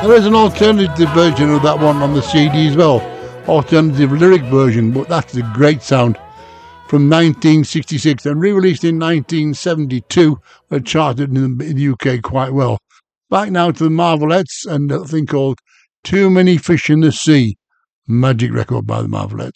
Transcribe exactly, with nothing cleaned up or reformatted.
There is an alternative version of that one on the C D as well, alternative lyric version, but that's a great sound. From nineteen sixty-six and re-released in nineteen seventy-two, but charted in the U K quite well. Back now to the Marvelettes and a thing called Too Many Fish in the Sea, magic record by the Marvelettes.